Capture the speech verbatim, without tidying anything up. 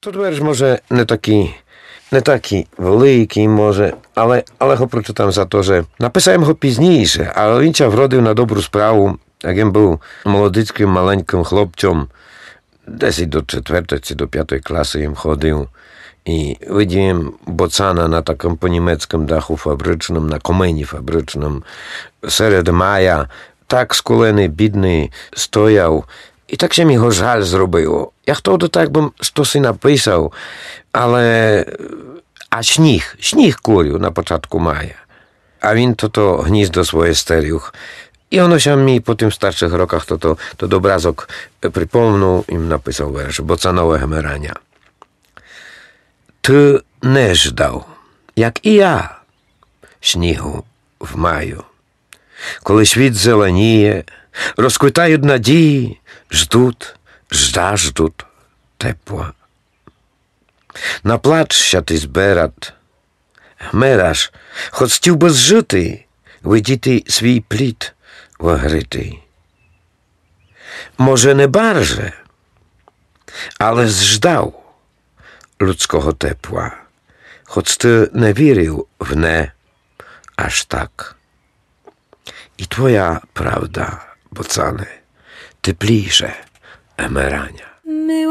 Тут вірш, може, не такий, не такий великий, може, але, але його прочитам за те, що написав його пізніше, але він ся вродив на добру справу, як він був молодицьким маленьким хлопцем, десь до четвертої чи до п'ятої класи їм ходив. I widziałem bocana na takim po niemieckim dachu fabrycznym, na komenie fabrycznym, sered maja, tak skuleny, bidny, stojał i tak się mi go żal zrobiło. Ja wtedy tak bym stosy napisał, ale a śnieg, śnieg kurił na początku maja. A win to to gniezdo swoje steriuch. I ono się mi po tym starszych rokach to, to, to do obrazok przypomniał i napisał wiersz bocanowe hemerania. Ty nie żdał, jak i ja, śniegu w maju. Коли świt zelenieje, rozkwitają nadziei, żdut, żda żdut tepła. Naplacz się ty zberat, chmerasz, choć chciał by zżyty, widzity swój plit wagryty. Może nie bardzo, ale zżdał ludzkiego tepła, choć ty nie wierzył w nie aż tak. I twoja prawda, bocane, teplisze emerania.